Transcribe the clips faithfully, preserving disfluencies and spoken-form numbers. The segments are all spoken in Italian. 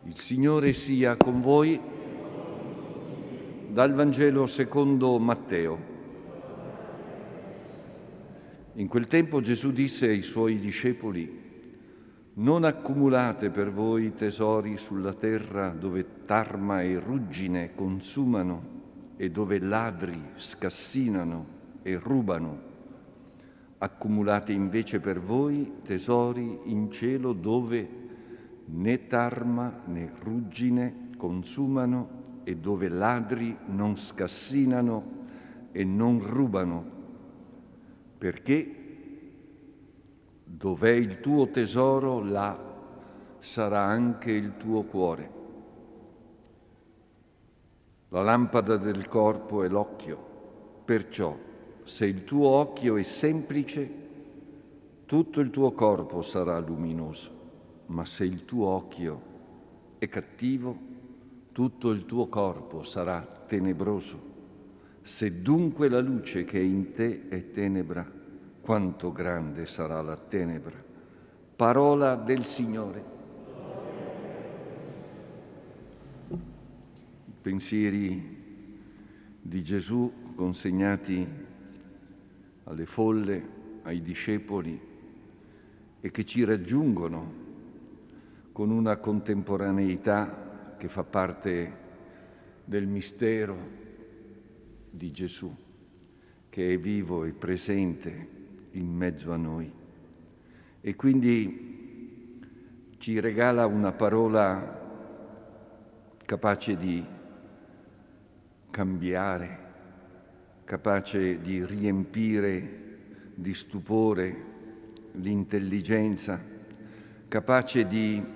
Il Signore sia con voi. Dal Vangelo secondo Matteo. In quel tempo Gesù disse ai suoi discepoli: non accumulate per voi tesori sulla terra dove tarma e ruggine consumano e dove ladri scassinano e rubano. Accumulate invece per voi tesori in cielo dove né tarma né ruggine consumano e dove ladri non scassinano e non rubano. Perché dov'è il tuo tesoro, là sarà anche il tuo cuore. La lampada del corpo è l'occhio. Perciò, se il tuo occhio è semplice, tutto il tuo corpo sarà luminoso. Ma se il tuo occhio è cattivo, tutto il tuo corpo sarà tenebroso. Se dunque la luce che è in te è tenebra, quanto grande sarà la tenebra. Parola del Signore. I pensieri di Gesù consegnati alle folle, ai discepoli, e che ci raggiungono con una contemporaneità che fa parte del mistero di Gesù, che è vivo e presente in mezzo a noi. E quindi ci regala una parola capace di cambiare, capace di riempire di stupore l'intelligenza, capace di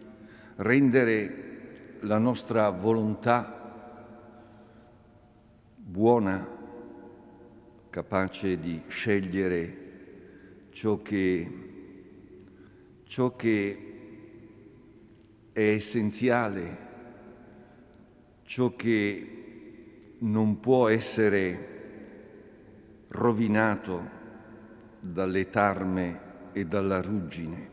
rendere la nostra volontà buona, capace di scegliere ciò che, ciò che è essenziale, ciò che non può essere rovinato dalle tarme e dalla ruggine.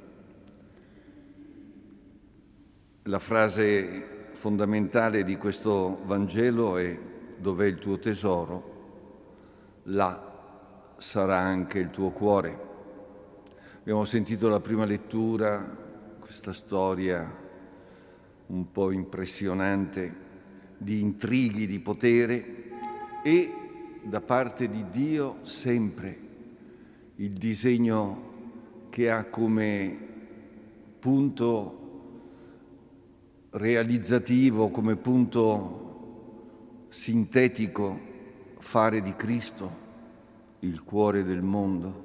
La frase fondamentale di questo Vangelo è: dov'è il tuo tesoro, là sarà anche il tuo cuore. Abbiamo sentito la prima lettura, questa storia un po' impressionante di intrighi di potere e da parte di Dio sempre il disegno che ha come punto realizzativo, come punto sintetico, fare di Cristo il cuore del mondo,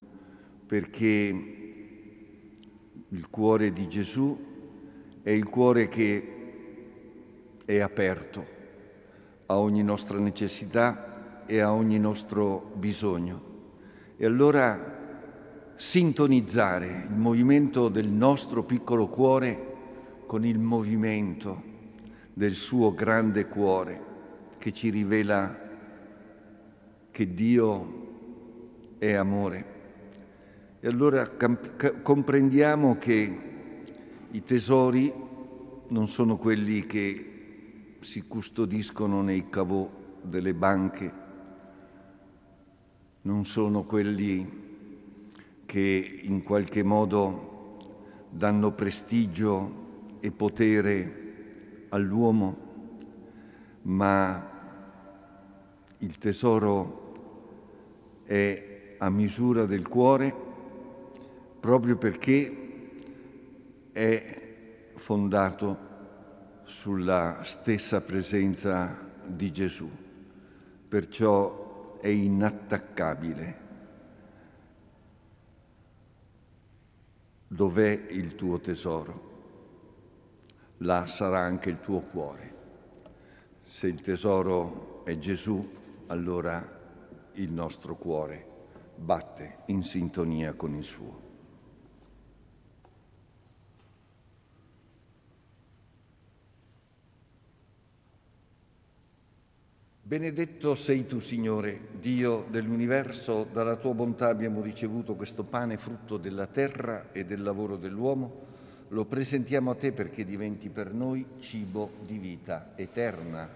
perché il cuore di Gesù è il cuore che è aperto a ogni nostra necessità e a ogni nostro bisogno. E allora sintonizzare il movimento del nostro piccolo cuore con il movimento del suo grande cuore, che ci rivela che Dio è amore. E allora camp- comprendiamo che i tesori non sono quelli che si custodiscono nei caveau delle banche, non sono quelli che in qualche modo danno prestigio e potere all'uomo, ma il tesoro è a misura del cuore proprio perché è fondato sulla stessa presenza di Gesù, perciò è inattaccabile. Dov'è il tuo tesoro? Là sarà anche il tuo cuore. Se il tesoro è Gesù, allora il nostro cuore batte in sintonia con il suo. Benedetto sei tu, Signore, Dio dell'universo, dalla tua bontà abbiamo ricevuto questo pane frutto della terra e del lavoro dell'uomo. lo presentiamo a te perché diventi per noi cibo di vita eterna.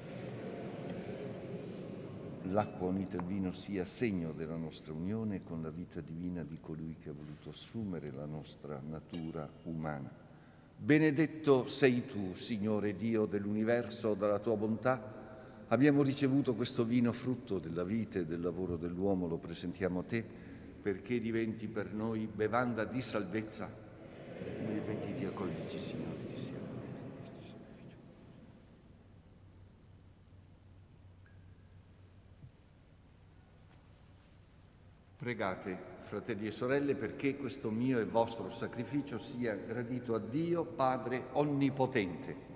L'acqua unita al vino sia segno della nostra unione con la vita divina di colui che ha voluto assumere la nostra natura umana. Benedetto sei tu, Signore Dio dell'universo, dalla tua bontà abbiamo ricevuto questo vino frutto della vita e del lavoro dell'uomo, lo presentiamo a te perché diventi per noi bevanda di salvezza. Benediti accoglici, Signore, che sia questo sacrificio. Pregate, fratelli e sorelle, perché questo mio e vostro sacrificio sia gradito a Dio Padre Onnipotente.